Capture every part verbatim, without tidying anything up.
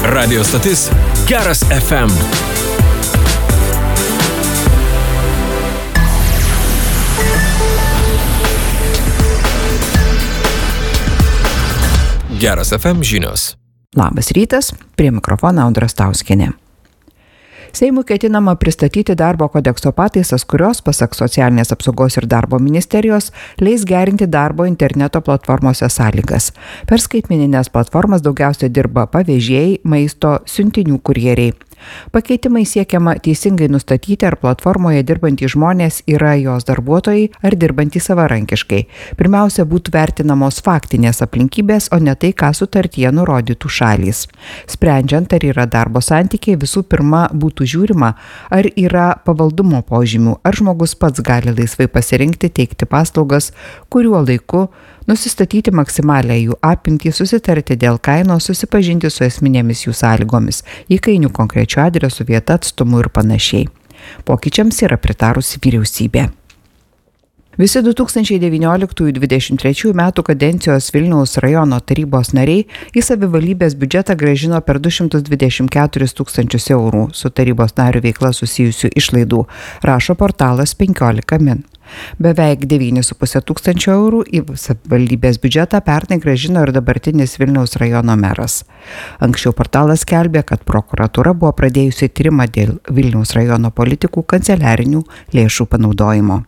Radio stotis Geras F M. Geras F M žinios. Labas rytas, prie mikrofono Audra Stauskienė. Seimui ketinama pristatyti darbo kodekso pataisas, kurios, pasak Socialinės apsaugos ir darbo ministerijos, leis gerinti darbo interneto platformose sąlygas. Per skaitmeninės platformas daugiausia dirba pavežėjai, maisto, siuntinių kurjeriai. Pakeitimai siekiama teisingai nustatyti, ar platformoje dirbantys žmonės yra jos darbuotojai ar dirbantys savarankiškai. Pirmiausia, būtų vertinamos faktinės aplinkybės, o ne tai, ką sutartyje nurodytų šalys. Sprendžiant, ar yra darbo santykiai, visų pirma būtų žiūrima, ar yra pavaldumo požymių, ar žmogus pats gali laisvai pasirinkti teikti paslaugas, kuriuo laiku, nusistatyti maksimalią jų apimtį, susitarti dėl kainos, susipažinti su esminėmis jų sąlygomis, įkainių konkrečių adresų, vieta, atstumų ir panašiai. Pokyčiams yra pritarusi vyriausybė. Visi du tūkstančiai devynioliktųjų dvidešimt trečiųjų metų kadencijos Vilniaus rajono tarybos nariai į savivaldybės biudžetą grąžino per du šimtus dvidešimt keturis tūkstančius eurų su tarybos nario veikla susijusių išlaidų, rašo portalas penkiolika min. Beveik devynis su puse tūkstančio eurų į savivaldybės biudžetą pernai grąžino ir dabartinis Vilniaus rajono meras. Anksčiau portalas skelbė, kad prokuratūra buvo pradėjusi tyrimą dėl Vilniaus rajono politikų kanceliarinių lėšų panaudojimo.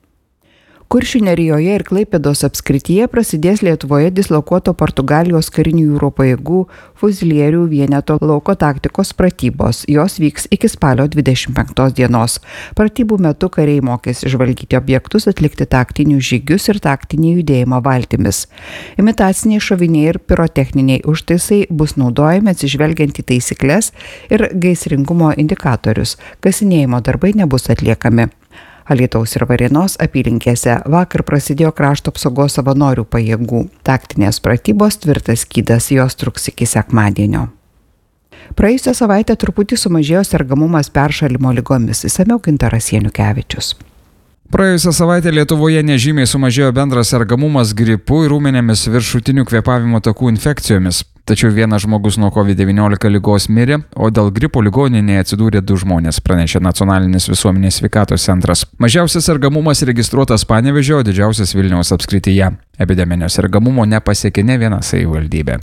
Kuršių Nerijoje ir Klaipėdos apskrityje prasidės Lietuvoje dislokuoto Portugalijos karinių jūrų pajėgų fuzilierių vieneto lauko taktikos pratybos. Jos vyks iki spalio dvidešimt penktos dienos. Pratybų metu kariai mokės žvalgyti objektus, atlikti taktinius žygius ir taktinį judėjimą valtimis. Imitaciniai šoviniai ir pirotechniniai užtaisai bus naudojami atsižvelgiant į taisykles ir gaisringumo indikatorius. Kasinėjimo darbai nebus atliekami. Alytaus ir Varėnos apylinkėse vakar prasidėjo krašto apsaugos savanorių pajėgų. Taktinės pratybos tvirtas skydas, jos truks iki sekmadienio. Praėjusią savaitę truputį sumažėjo sergamumas peršalimo ligomis, išsamiau Gintaras Janukevičius. Praėjusią savaitę Lietuvoje nežymiai sumažėjo bendras sergamumas gripu ir ūminėmis viršutinių kvėpavimo takų infekcijomis. Tačiau vienas žmogus nuo kovid devyniolika ligos mirė, o dėl gripo ligoninėje atsidūrė du žmonės, pranešė Nacionalinis visuomenės sveikatos centras. Mažiausias sergamumas registruotas Panevėžio, o didžiausias Vilniaus apskrityje. Epideminio sergamumo nepasiekė ne viena savivaldybė.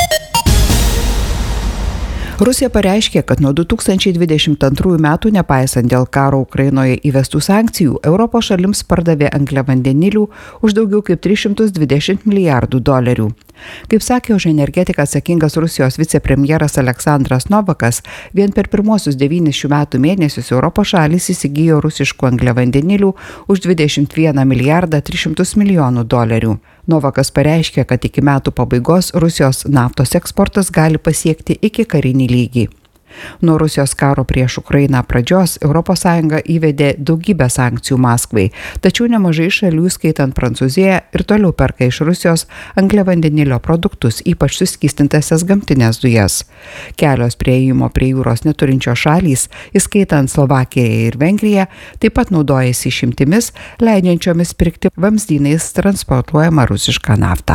Rusija pareiškė, kad nuo du tūkstančiai dvidešimt antrųjų metų, nepaisant dėl karo Ukrainoje įvestų sankcijų, Europos šalims pardavė angliavandenilių už daugiau kaip tris šimtus dvidešimt milijardų dolerių. Kaip sakė už energetiką atsakingas Rusijos vicepremjeras Aleksandras Novakas, vien per pirmuosius devynis šių metų mėnesius Europos šalys įsigijo rusiškų angliavandenilių už dvidešimt vieną milijardą tris šimtus milijonų dolerių. Novakas pareiškė, kad iki metų pabaigos Rusijos naftos eksportas gali pasiekti iki karinį lygį. Nuo Rusijos karo prieš Ukrainą pradžios Europos Sąjunga įvedė daugybę sankcijų Maskvai, tačiau nemažai šalių, skaitant Prancūziją, ir toliau perka iš Rusijos angliavandenilio produktus, ypač suskystintasias gamtinės dujas. Kelios prieėjimo prie jūros neturinčios šalys, įskaitant Slovakiją ir Vengriją, taip pat naudojasi išimtimis, leidžiančiomis pirkti vamzdynais transportuojamą rusišką naftą.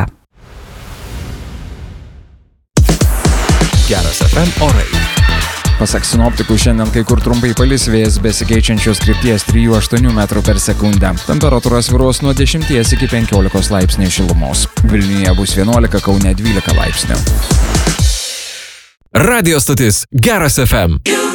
Geras F M orai. Pasak sinoptikų, šiandien kai kur trumpai palis, vėjas besikeičiančios krypties trijų aštuonių metrų per sekundę. Temperatūra svyruos nuo dešimties iki penkiolikos laipsnių šilumos. Vilniuje bus vienuolika, Kaune dvylika laipsnių. Radio stotis Geras F M.